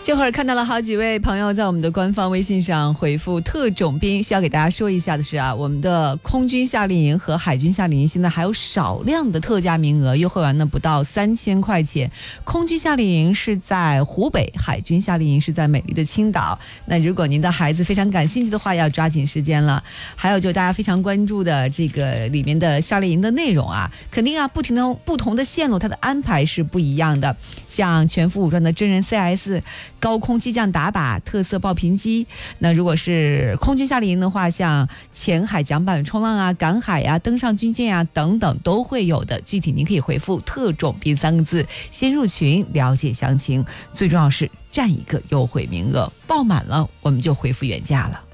这会儿看到了好几位朋友在我们的官方微信上回复特种兵，需要给大家说一下的是啊，我们的空军夏令营和海军夏令营现在还有少量的特价名额，优惠完呢不到3000块钱。空军夏令营是在湖北，海军夏令营是在美丽的青岛。那如果您的孩子非常感兴趣的话，要抓紧时间了。还有就大家非常关注的这个里面的夏令营的内容啊，肯定啊不同的线路它的安排是不一样的，像全副武装的真人 CS、高空机降打靶、特色爆屏机。那如果是空军夏令营的话，像潜海桨板冲浪啊、赶海啊、登上军舰啊等等都会有的。具体您可以回复特种兵3个字，先入群了解详情，最重要是占一个优惠名额，报满了我们就恢复原价了。